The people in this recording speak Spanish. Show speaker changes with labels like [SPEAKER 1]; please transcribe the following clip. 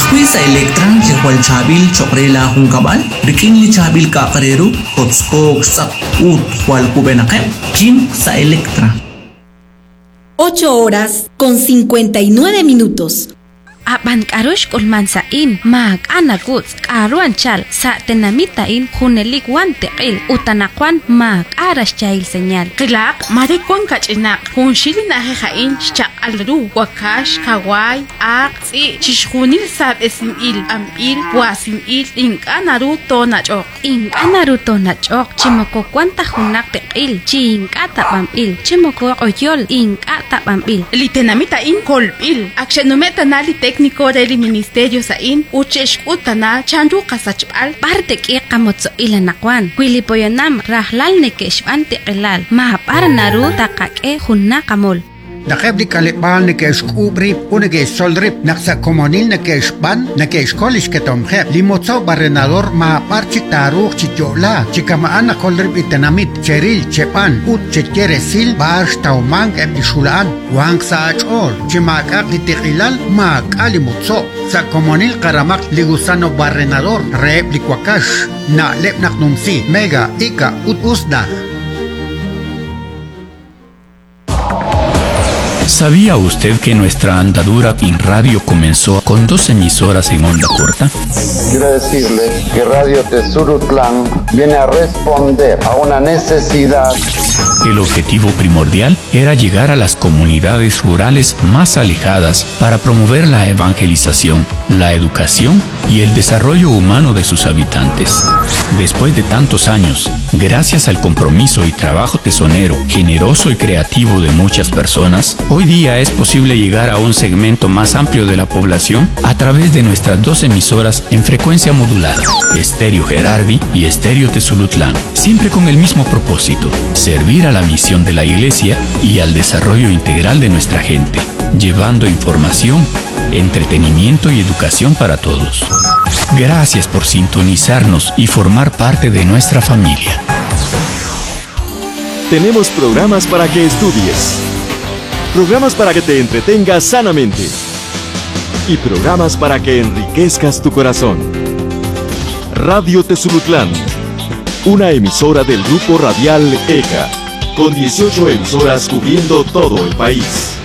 [SPEAKER 1] Después sa Electra, Jehual Chabil, Chokrela Hung Kabal, Riking ni Chabil Kakarero, Hotspok, Sak, Ut, Hual Kubenakem, Jim sa Electra.
[SPEAKER 2] 8:59.
[SPEAKER 3] Aban karush kulman sa in mag anaguts karuan chal sa tenamitain hunelik wan teqil utanakwan mag aras chail senyal
[SPEAKER 4] Kilak, marikon kachinak, kung shilin na hehain, siyak alru, wakash, kawai, aksi, chishkunil sab esimil, amil, wasimil, ingkanaru to na chok.
[SPEAKER 3] Naruto na chok chimoko kwanta hunak teqil chingka tapamil chimoko oyol ingka tapamil
[SPEAKER 4] Litenamitain kolpil, akshenumeta nali técnico del ministerio sain, uchesh utana, chanru kasachpal,
[SPEAKER 3] parte ki kamotso ilanakwan kwilipoyonam rahlal nekeshban teqilal mahapar naru takake hunakamol
[SPEAKER 5] Nakebli kalipal na keskubri una que solrip naksa komonil na keshban na keskolish ketomhep limotso barrenador ma parchi taruch chichola chikamaan na kolrip itanamit cheril chepan ut checheresil barsh taumang ebishulaan wang sa achol chimakak litikilal ma kalimotso sa komonil karamak ligusano barrenador rep likwakash na lepnak numsi mega ika ut usda.
[SPEAKER 6] ¿Sabía usted que nuestra andadura en radio comenzó con 2 emisoras en onda corta?
[SPEAKER 7] Quiero decirle que Radio Tezurutlán viene a responder a una necesidad.
[SPEAKER 6] El objetivo primordial era llegar a las comunidades rurales más alejadas para promover la evangelización, la educación y el desarrollo humano de sus habitantes. Después de tantos años, gracias al compromiso y trabajo tesonero, generoso y creativo de muchas personas, hoy día es posible llegar a un segmento más amplio de la población a través de nuestras 2 emisoras en frecuencia modulada, Estéreo Gerardi y Estéreo Tezulutlán, siempre con el mismo propósito, servir a la misión de la Iglesia y al desarrollo integral de nuestra gente, llevando información, entretenimiento y educación para todos. Gracias por sintonizarnos y formar parte de nuestra familia.
[SPEAKER 8] Tenemos programas para que estudies, programas para que te entretengas sanamente y programas para que enriquezcas tu corazón. Radio Tezulutlán, una emisora del grupo radial ECA, con 18 emisoras cubriendo todo el país.